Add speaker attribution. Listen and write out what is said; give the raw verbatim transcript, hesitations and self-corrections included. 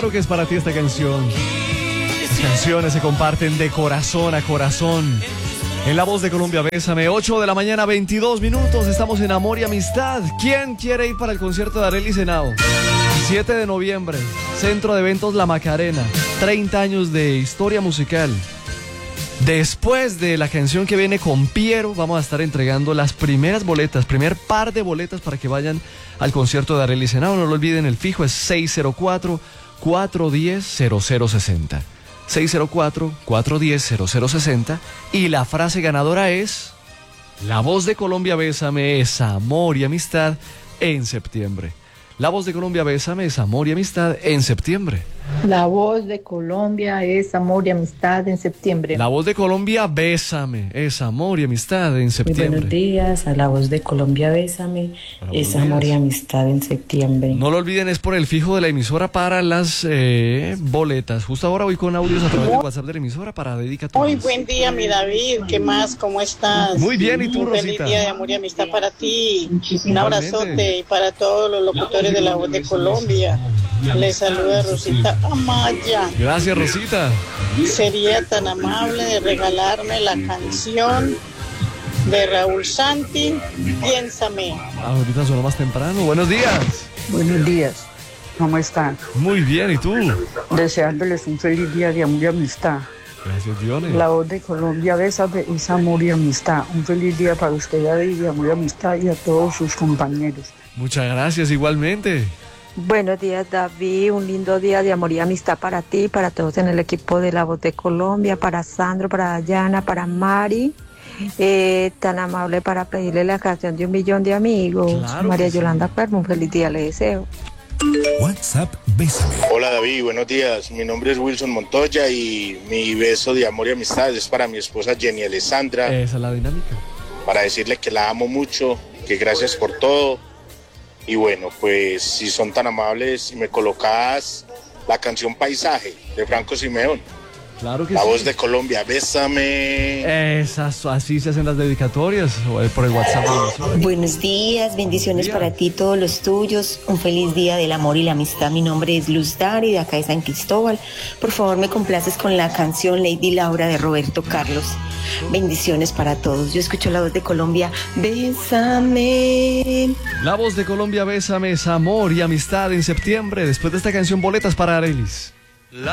Speaker 1: Claro que es para ti esta canción. Las canciones se comparten de corazón a corazón. En la voz de Colombia, Bésame, ocho de la mañana, veintidós minutos. Estamos en Amor y Amistad. ¿Quién quiere ir para el concierto de Arelis Henao? siete de noviembre, Centro de Eventos La Macarena. treinta años de historia musical. Después de la canción que viene con Piero, vamos a estar entregando las primeras boletas, primer par de boletas para que vayan al concierto de Arelis Henao. No lo olviden, el fijo es seis cero cuatro, cuatro uno cero, cero cero seis cero. seis cero cuatro, cuatro uno cero, cero cero seis cero. Y la frase ganadora es: La voz de Colombia, Bésame, es amor y amistad en septiembre. La voz de Colombia, Bésame, es amor y amistad en septiembre.
Speaker 2: La voz de Colombia es amor y amistad en septiembre.
Speaker 1: La voz de Colombia, Bésame, es amor y amistad en septiembre.
Speaker 3: Muy buenos días, a la voz de Colombia, Bésame, es amor y amistad en septiembre.
Speaker 1: No lo olviden, es por el fijo de la emisora para las eh, boletas. Justo ahora voy con audios a través de WhatsApp de la emisora para dedicatoria.
Speaker 4: Muy buen día, mi David. ¿Qué más? ¿Cómo estás?
Speaker 1: Muy bien, ¿y tú,
Speaker 4: Un
Speaker 1: Rosita?
Speaker 4: feliz día de amor y amistad para ti. Un abrazote y para todos los locutores de la voz de Colombia. Les saluda Rosita Amaya.
Speaker 1: Gracias, Rosita.
Speaker 4: Sería tan amable de regalarme la canción de Raúl Santi, Piénsame.
Speaker 1: Ahorita sonó más temprano. Buenos días.
Speaker 5: Buenos días, ¿cómo están?
Speaker 1: Muy bien, ¿y tú?
Speaker 5: Deseándoles un feliz día de amor y amistad.
Speaker 1: Gracias, Dione.
Speaker 5: La voz de Colombia, Bésame, es amor y amistad. Un feliz día para usted, David, de amor y amistad, y a todos sus compañeros.
Speaker 1: Muchas gracias, igualmente.
Speaker 6: Buenos días, David, un lindo día de amor y amistad para ti, para todos en el equipo de La Voz de Colombia, para Sandro, para Dayana, para Mari, eh, tan amable para pedirle la canción de Un Millón de Amigos.
Speaker 1: Claro
Speaker 6: María
Speaker 1: que sí.
Speaker 6: Yolanda Cuervo, un feliz día le deseo.
Speaker 7: WhatsApp Bésame.
Speaker 8: Hola David, buenos días. Mi nombre es Wilson Montoya y mi beso de amor y amistad es para mi esposa Jenny Alessandra,
Speaker 1: Esa es la dinámica.
Speaker 8: para decirle que la amo mucho, que gracias por todo. Y bueno, pues si son tan amables y me colocas la canción Paisaje de Franco Simeón,
Speaker 1: Claro que
Speaker 8: la
Speaker 1: sí.
Speaker 8: voz de Colombia, Bésame.
Speaker 1: Esas, así se hacen las dedicatorias o, eh, por el WhatsApp de la emisora.
Speaker 9: Buenos días, bendiciones
Speaker 1: Buenos días.
Speaker 9: para ti, todos los tuyos. Un feliz día del amor y la amistad. Mi nombre es Luz Dari, de acá de San Cristóbal. Por favor, me complaces con la canción Lady Laura de Roberto Carlos. Bendiciones para todos. Yo escucho la voz de Colombia. Bésame.
Speaker 1: La voz de Colombia, Bésame, es amor y amistad en septiembre. Después de esta canción, boletas para Arelis.